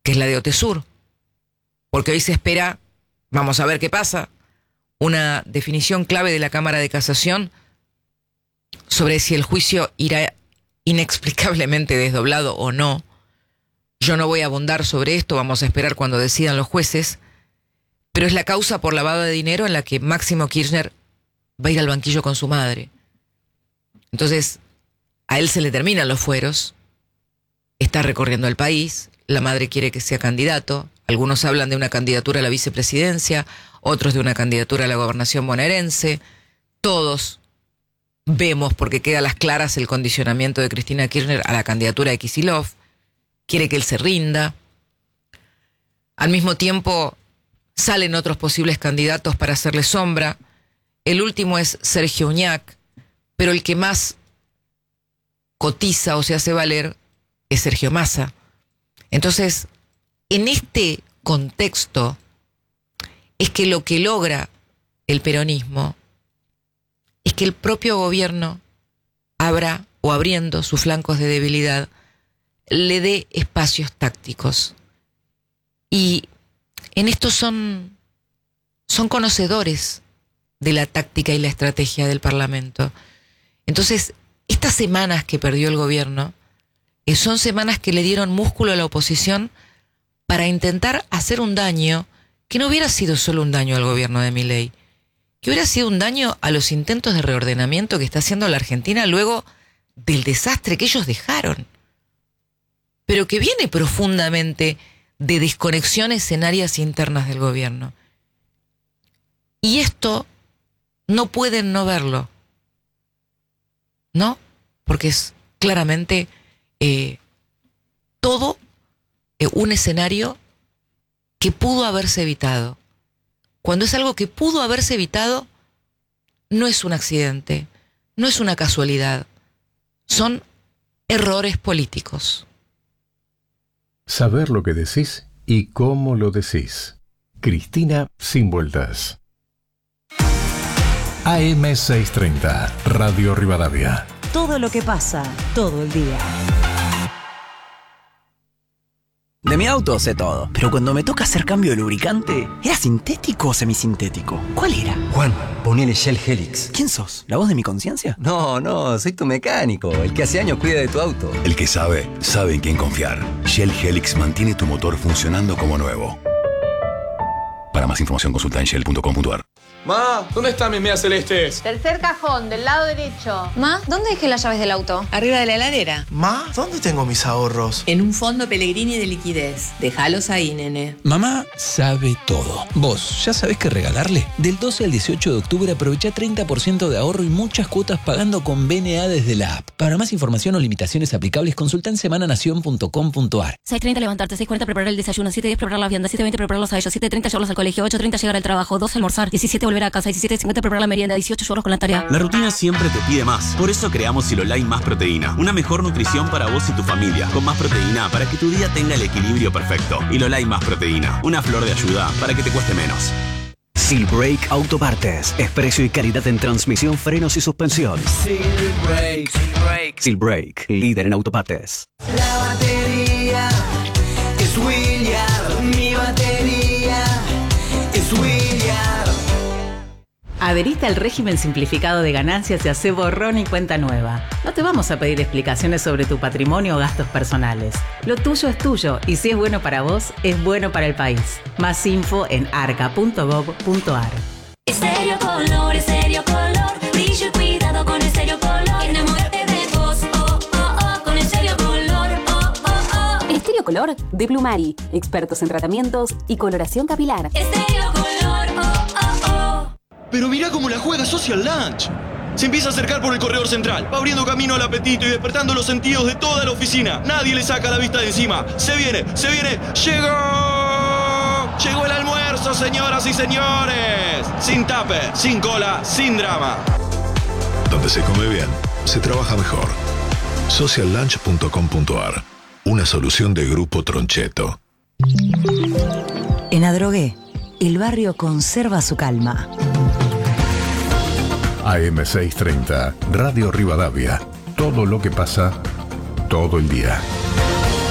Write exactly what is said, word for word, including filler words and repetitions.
que es la de Otesur. Porque hoy se espera, vamos a ver qué pasa, una definición clave de la Cámara de Casación sobre si el juicio irá inexplicablemente desdoblado o no. Yo no voy a abundar sobre esto, vamos a esperar cuando decidan los jueces, pero es la causa por lavado de dinero en la que Máximo Kirchner va a ir al banquillo con su madre. Entonces, a él se le terminan los fueros, está recorriendo el país, la madre quiere que sea candidato, algunos hablan de una candidatura a la vicepresidencia, otros de una candidatura a la gobernación bonaerense, todos vemos, porque queda a las claras el condicionamiento de Cristina Kirchner a la candidatura de Kicillof, quiere que él se rinda. Al mismo tiempo, salen otros posibles candidatos para hacerle sombra. El último es Sergio Uñac, pero el que más cotiza o se hace valer es Sergio Massa. Entonces, en este contexto, es que lo que logra el peronismo es que el propio gobierno abra o abriendo sus flancos de debilidad le dé espacios tácticos. Y en esto son, son conocedores de la táctica y la estrategia del Parlamento. Entonces, estas semanas que perdió el gobierno eh, son semanas que le dieron músculo a la oposición para intentar hacer un daño que no hubiera sido solo un daño al gobierno de Milei, que hubiera sido un daño a los intentos de reordenamiento que está haciendo la Argentina luego del desastre que ellos dejaron, pero que viene profundamente de desconexiones en áreas internas del gobierno. Y esto no pueden no verlo, ¿no? Porque es claramente eh, todo eh, un escenario que pudo haberse evitado. Cuando es algo que pudo haberse evitado, no es un accidente, no es una casualidad, son errores políticos. Saber lo que decís y cómo lo decís. Cristina Sin Vueltas. A M seiscientos treinta, Radio Rivadavia. Todo lo que pasa, todo el día. De mi auto sé todo, pero cuando me toca hacer cambio de lubricante, ¿era sintético o semisintético? ¿Cuál era? Juan, ponele Shell Helix. ¿Quién sos? ¿La voz de mi conciencia? No, no, soy tu mecánico, el que hace años cuida de tu auto. El que sabe, sabe en quién confiar. Shell Helix mantiene tu motor funcionando como nuevo. Para más información consulta en shell punto com punto a r. Ma, ¿dónde están mis medias celestes? Tercer cajón, del lado derecho. Ma, ¿dónde dejé las llaves del auto? Arriba de la heladera. Ma, ¿dónde tengo mis ahorros? En un fondo Pellegrini de liquidez. Déjalos ahí, nene. Mamá sabe todo. ¿Vos ya sabés qué regalarle? Del doce al dieciocho de octubre aprovecha treinta por ciento de ahorro y muchas cuotas pagando con B N A desde la app. Para más información o limitaciones aplicables, consulta en semana nación punto com punto a r. seis treinta levantarte, seis cuarenta preparar el desayuno, siete diez preparar la vianda, siete veinte prepararlos a ellos, siete treinta llevarlos al colegio, ocho treinta llegar al trabajo, doce almorzar, diecisiete volver a casa, diecisiete cincuenta preparar la merienda, dieciocho llevarlos con la tarea. La rutina siempre te pide más. Por eso creamos Silolai Más Proteína. Una mejor nutrición para vos y tu familia. Con más proteína para que tu día tenga el equilibrio perfecto. Hilolai Más Proteína. Una flor de ayuda para que te cueste menos. Silbrake Autopartes. Es precio y calidad en transmisión, frenos y suspensión. Silbrake. Silbrake. Silbrake, líder en autopartes. La batería es William. Mi batería es William. Adherite al régimen simplificado de ganancias y hace borrón y cuenta nueva. No te vamos a pedir explicaciones sobre tu patrimonio o gastos personales. Lo tuyo es tuyo y si es bueno para vos, es bueno para el país. Más info en arca punto gob punto a r. Estéreo Color, Estéreo Color, brillo y cuidado con Estéreo Color. Enamórate de vos, oh, oh, oh, con Estéreo Color, oh, oh, oh. Estéreo Color de Blumari, expertos en tratamientos y coloración capilar. Estéreo Color, oh, oh, oh. Pero mirá cómo la juega Social Lunch. Se empieza a acercar por el corredor central, va abriendo camino al apetito y despertando los sentidos de toda la oficina. Nadie le saca la vista de encima. Se viene, se viene, ¡llegó! Llegó el almuerzo, señoras y señores. Sin tupper, sin cola, sin drama. Donde se come bien, se trabaja mejor. social lunch punto com punto a r. Una solución de Grupo Troncheto. En Adrogué, el barrio conserva su calma. A M seiscientos treinta, Radio Rivadavia. Todo lo que pasa, todo el día.